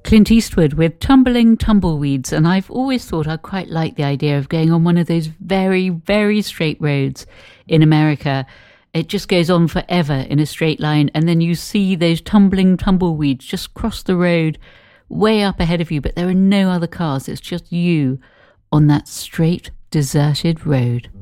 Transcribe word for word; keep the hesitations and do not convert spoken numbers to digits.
Clint Eastwood with Tumbling Tumbleweeds, and I've always thought I quite like the idea of going on one of those very, very straight roads in America. It just goes on forever in a straight line, and then you see those tumbling tumbleweeds just cross the road way up ahead of you, but there are no other cars. It's just you on that straight, deserted road.